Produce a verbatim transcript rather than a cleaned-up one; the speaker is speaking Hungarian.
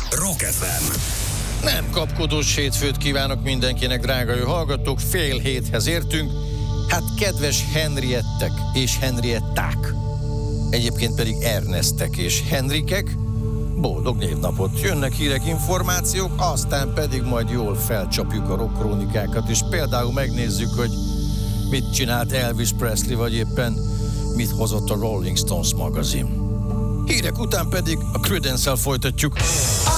Rock ef em. Nem kapkodós hétfőt kívánok mindenkinek, drága jó hallgatók, fél héthez értünk. Hát kedves Henriettek és Henrietták, egyébként pedig Ernestek és Henrikek, boldog névnapot! Jönnek hírek, információk, aztán pedig majd jól felcsapjuk a rockkrónikákat, és például megnézzük, hogy mit csinált Elvis Presley, vagy éppen mit hozott a Rolling Stones magazin. Hírek után pedig a Creedence-el folytatjuk.